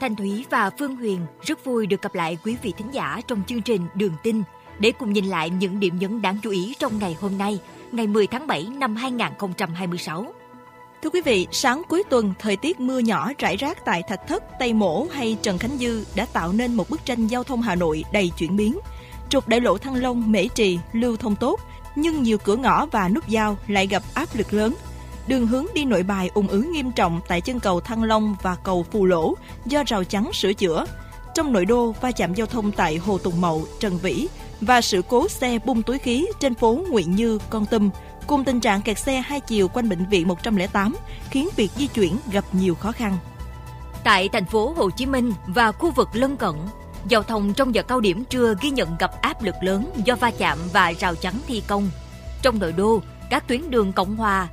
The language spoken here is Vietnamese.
Thanh Thúy và Phương Huyền rất vui được gặp lại quý vị thính giả trong chương trình Đường Tin để cùng nhìn lại những điểm nhấn đáng chú ý trong ngày hôm nay, ngày 10 tháng 7 năm 2026. Thưa quý vị, sáng cuối tuần, thời tiết mưa nhỏ rải rác tại Thạch Thất, Tây Mỗ hay Trần Khánh Dư đã tạo nên một bức tranh giao thông Hà Nội đầy chuyển biến. Trục đại lộ Thăng Long, Mễ Trì lưu thông tốt, nhưng nhiều cửa ngõ và nút giao lại gặp áp lực lớn. Đường hướng đi Nội Bài ùn ứ nghiêm trọng tại chân cầu Thăng Long và cầu Phù Lỗ do rào chắn sửa chữa. Trong nội đô, va chạm giao thông tại Hồ Tùng Mậu, Trần Vĩ và sự cố xe bung túi khí trên phố Nguyễn Như, Kon Tum, cùng tình trạng kẹt xe hai chiều quanh bệnh viện 108 khiến việc di chuyển gặp nhiều khó khăn. Tại thành phố Hồ Chí Minh và khu vực lân cận, giao thông trong giờ cao điểm trưa ghi nhận gặp áp lực lớn do va chạm và rào chắn thi công. Trong nội đô, các tuyến đường Cộng Hòa,